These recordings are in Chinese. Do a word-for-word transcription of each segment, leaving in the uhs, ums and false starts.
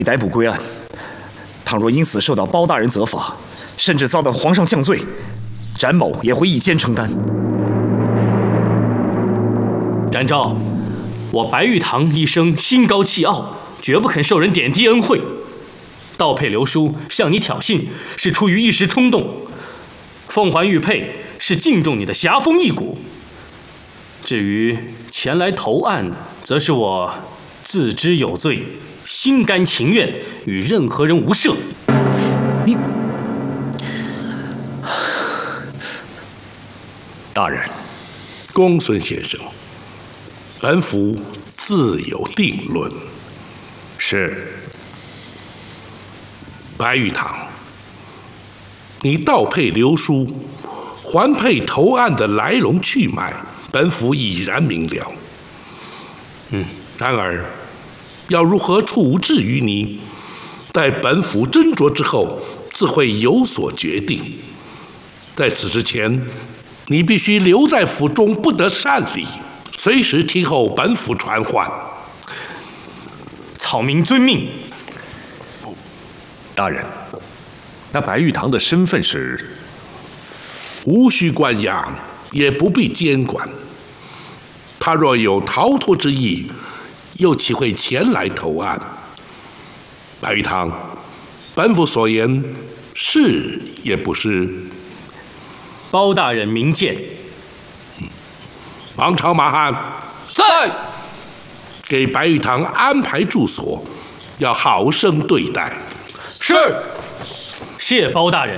逮捕归案。倘若因此受到包大人责罚，甚至遭到皇上降罪，展某也会一肩承担。 展昭，我白玉堂一生心高气傲，绝不肯受人点滴恩惠。盗佩流书向你挑衅，是出于一时冲动；奉还玉佩是敬重你的侠风义骨。至于前来投案，则是我自知有罪，心甘情愿与任何人无涉。 你，大人， 公孙先生，本府自有定论。 是。 白玉堂，你盗佩流书，还佩投案的来龙去脉，本府已然明了。 嗯， 然而，要如何处置于你，待本府斟酌之后，自会有所决定。在此之前，你必须留在府中，不得擅离，随时听候本府传唤。 草民遵命。 大人，那白玉堂的身份是？ 无需关押，也不必监管。他若有逃脱之意，又岂会前来投案？白玉堂，本府所言是也不是？ 包大人明鉴。 王朝马汉在， 给白玉堂安排住所，要好生对待。 是，谢包大人。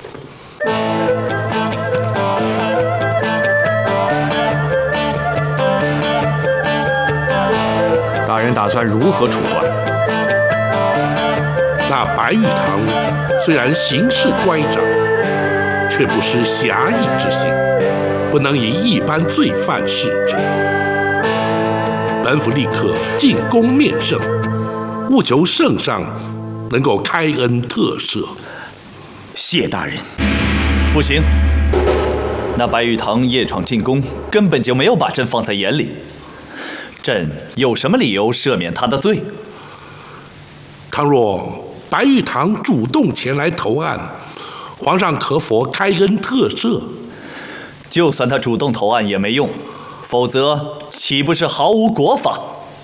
大人打算如何处断？ 那白玉堂虽然行事乖张，却不失侠义之心，不能以一般罪犯视之。本府立刻进宫面圣，务求圣上能够开恩特赦。 谢大人。不行，那白玉堂夜闯进宫，根本就没有把朕放在眼里。朕有什么理由赦免他的罪？ 倘若白玉堂主动前来投案，皇上可否开恩特赦？ 就算他主动投案也没用，否则岂不是毫无国法？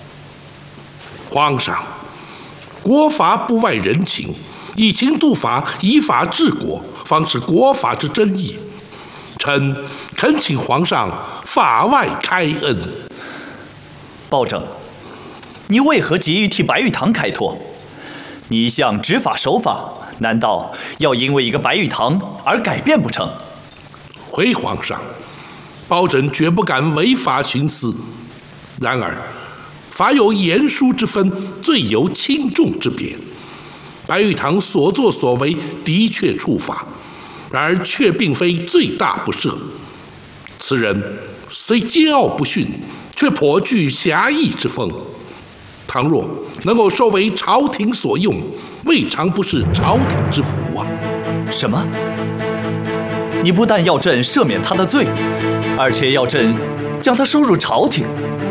皇上，国法不外人情，以情度法，以法治国，方是国法之真意。臣恳请皇上法外开恩。 暴政，你为何急于替白玉堂开脱？你一向执法守法，难道要因为一个白玉堂而改变不成？ 回皇上，包拯绝不敢违法徇私。然而，法有严疏之分，罪有轻重之别。白玉堂所作所为的确触法，然而却并非罪大不赦。此人虽桀骜不驯，却颇具侠义之风。倘若能够收为朝廷所用，未尝不是朝廷之福啊！ 什么？你不但要朕赦免他的罪，而且要朕将他收入朝廷。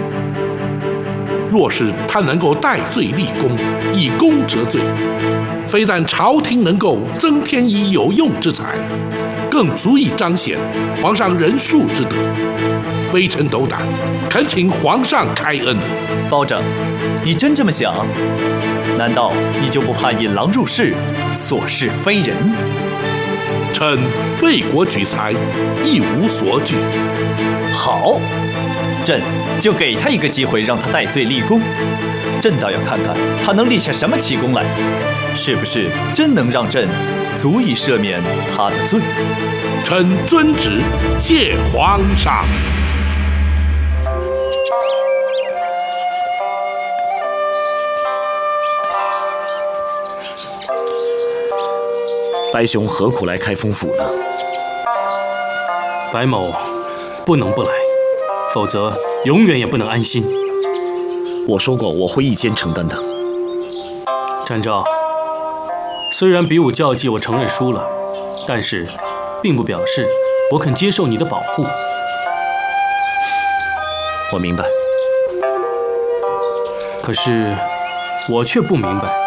若是他能够戴罪立功，以功折罪，非但朝廷能够增添以有用之才，更足以彰显皇上仁恕之德。微臣斗胆，恳请皇上开恩。 包拯，你真这么想？难道你就不怕引狼入室，所事非人？ 臣为国举才，一无所惧。 好，朕就给他一个机会，让他戴罪立功。朕倒要看看他能立下什么奇功来，是不是真能让朕足以赦免他的罪？ 臣遵旨，谢皇上。 白兄何苦来开封府呢？ 白某不能不来，否则永远也不能安心。 我说过我会一肩承担的。 展昭，虽然比武教绩我承认输了，但是并不表示我肯接受你的保护。 我明白。 可是我却不明白。